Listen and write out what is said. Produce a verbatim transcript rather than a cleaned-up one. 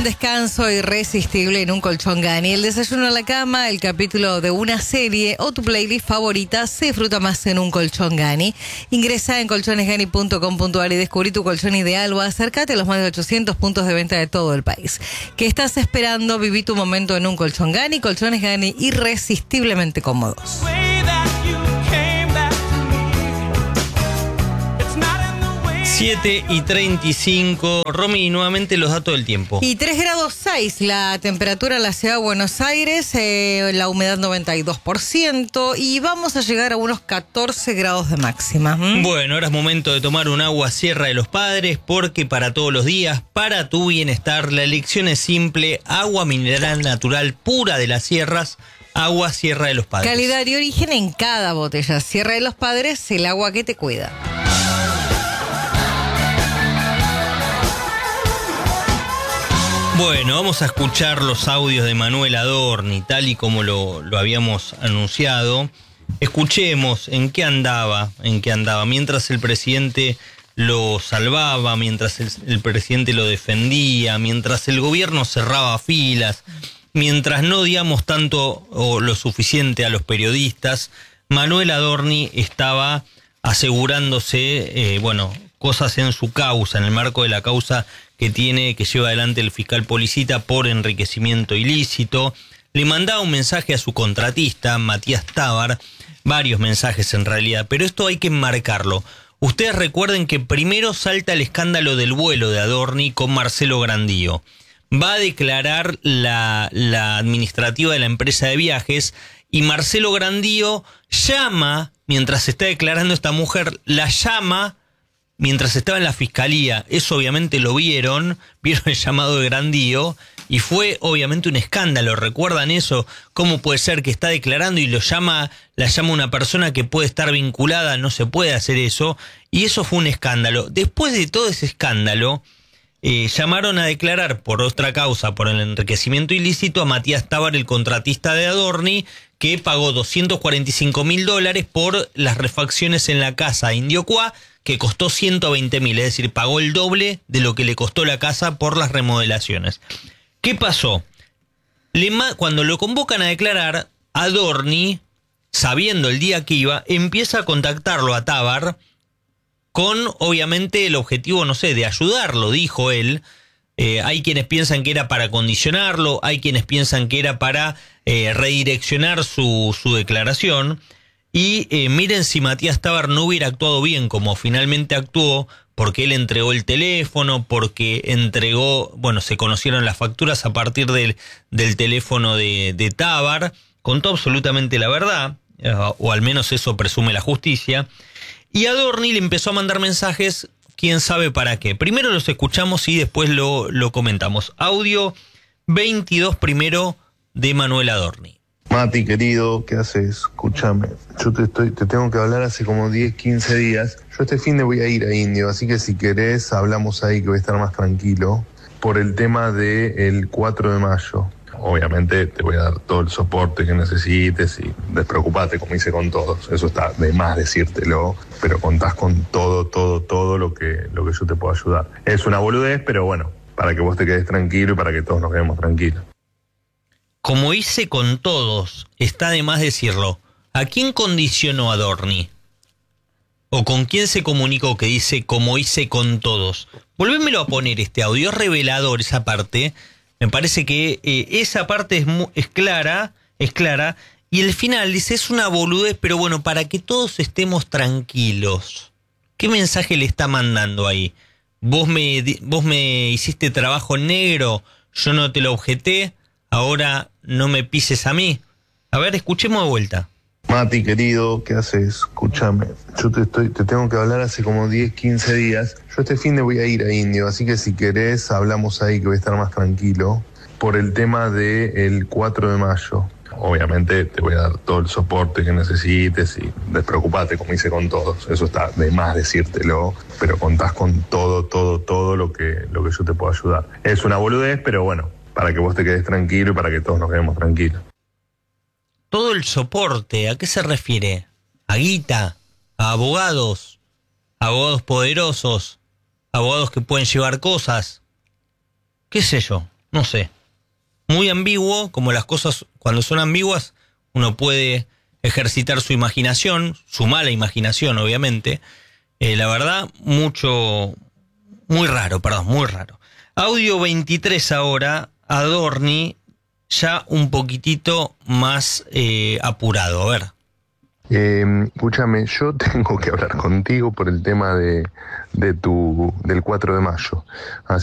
descanso irresistible en un colchón Gani. El desayuno en la cama, el capítulo de una serie o tu playlist favorita se disfruta más en un colchón Gani. Ingresa en colchones gani punto com punto a r y descubrí tu colchón ideal o acércate a los más de ochocientos puntos de venta de todo el país. ¿Qué estás esperando? Viví tu momento en un colchón Gani. Colchones Gani irresistiblemente cómodos. siete y treinta y cinco. Romy, nuevamente los datos del tiempo. Y tres grados seis la temperatura en la ciudad de Buenos Aires, eh, la humedad noventa y dos por ciento y vamos a llegar a unos catorce grados de máxima. ¿Mm? Bueno, ahora es momento de tomar un agua Sierra de los Padres, porque para todos los días, para tu bienestar, la elección es simple: agua mineral natural pura de las sierras, agua Sierra de los Padres. Calidad y origen en cada botella. Sierra de los Padres, el agua que te cuida. Bueno, vamos a escuchar los audios de Manuel Adorni, tal y como lo, lo habíamos anunciado. Escuchemos en qué andaba, en qué andaba, mientras el presidente lo salvaba, mientras el, el presidente lo defendía, mientras el gobierno cerraba filas, mientras no odiamos tanto o lo suficiente a los periodistas. Manuel Adorni estaba asegurándose, eh, bueno, cosas en su causa, en el marco de la causa que tiene, que lleva adelante el fiscal Policita por enriquecimiento ilícito. Le mandaba un mensaje a su contratista, Matías Tábar, varios mensajes en realidad, pero esto hay que enmarcarlo. Ustedes recuerden que primero salta el escándalo del vuelo de Adorni con Marcelo Grandío. Va a declarar la, la administrativa de la empresa de viajes y Marcelo Grandío llama, mientras está declarando esta mujer, la llama mientras estaba en la fiscalía. Eso obviamente lo vieron, vieron el llamado de Grandío y fue obviamente un escándalo. ¿Recuerdan eso? ¿Cómo puede ser que está declarando y lo llama, la llama una persona que puede estar vinculada? No se puede hacer eso. Y eso fue un escándalo. Después de todo ese escándalo, eh, llamaron a declarar por otra causa, por el enriquecimiento ilícito, a Matías Tábar, el contratista de Adorni, que pagó doscientos cuarenta y cinco mil dólares por las refacciones en la casa Indio Cuá, que costó ciento veinte mil, es decir, pagó el doble de lo que le costó la casa por las remodelaciones. ¿Qué pasó? Le ma- cuando lo convocan a declarar, Adorni, sabiendo el día que iba, empieza a contactarlo a Tábar con, obviamente, el objetivo, no sé, de ayudarlo, dijo él. Eh, hay quienes piensan que era para condicionarlo, hay quienes piensan que era para eh, redireccionar su, su declaración. Y eh, miren si Matías Tábar no hubiera actuado bien como finalmente actuó, porque él entregó el teléfono, porque entregó, bueno, se conocieron las facturas a partir del, del teléfono de, de Tábar, contó absolutamente la verdad, eh, o al menos eso presume la justicia, y Adorni le empezó a mandar mensajes, quién sabe para qué. Primero los escuchamos y después lo, lo comentamos. Audio veintidós primero de Manuel Adorni. Mati, querido, ¿qué haces? Escúchame, yo te estoy, te tengo que hablar hace como diez, quince días. Yo este fin de voy a ir a Indio, así que si querés hablamos ahí, que voy a estar más tranquilo, por el tema del cuatro de mayo. Obviamente te voy a dar todo el soporte que necesites y despreocupate, como hice con todos. Eso está de más decírtelo, pero contás con todo, todo, todo lo que, lo que yo te puedo ayudar. Es una boludez, pero bueno, para que vos te quedes tranquilo y para que todos nos quedemos tranquilos. Como hice con todos, está de más decirlo. ¿A quién condicionó Adorni? ¿O con quién se comunicó que dice como hice con todos? Volvémelo a poner este audio, es revelador esa parte. Me parece que eh, esa parte es, mu- es clara, es clara. Y el final dice, es una boludez, pero bueno, para que todos estemos tranquilos. ¿Qué mensaje le está mandando ahí? Vos me, vos me hiciste trabajo negro, yo no te lo objeté. Ahora no me pises a mí. A ver, escuchemos de vuelta. Mati, querido, ¿qué haces? Escúchame, yo te estoy, te tengo que hablar hace como diez, quince días. Yo este fin de voy a ir a Indio, así que si querés hablamos ahí, que voy a estar más tranquilo, por el tema del cuatro de mayo. Obviamente te voy a dar todo el soporte que necesites y despreocupate, como hice con todos. Eso está de más decírtelo, pero contás con todo, todo, todo lo que, lo que yo te puedo ayudar. Es una boludez, pero bueno, para que vos te quedes tranquilo y para que todos nos quedemos tranquilos. Todo el soporte, ¿a qué se refiere? ¿A guita? ¿A abogados? ¿Abogados poderosos? ¿Abogados que pueden llevar cosas? ¿Qué sé yo? no sé, muy ambiguo, como las cosas cuando son ambiguas, uno puede ejercitar su imaginación, su mala imaginación, obviamente. Eh, la verdad, mucho, muy raro, perdón, muy raro. Audio veintitrés ahora, Adorni, ya un poquitito más eh, apurado, a ver. Eh, escúchame, yo tengo que hablar contigo por el tema de, de tu, del cuatro de mayo. Así